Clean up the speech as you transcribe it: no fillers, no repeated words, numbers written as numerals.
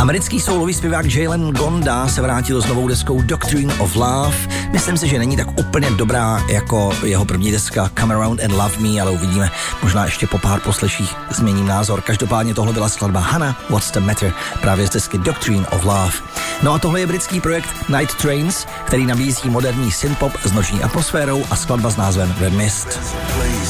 Americký soulový zpěvák Jalen Gonda se vrátil s novou deskou Doctrine of Love. Myslím si, že není tak úplně dobrá jako jeho první deska Come Around and Love Me, ale uvidíme. Možná ještě po pár posleších změním názor. Každopádně tohle byla skladba Hannah What's the Matter, právě z desky Doctrine of Love. No a tohle je britský projekt Night Trains, který nabízí moderní synthpop s noční atmosférou a skladba s názvem Red Mist.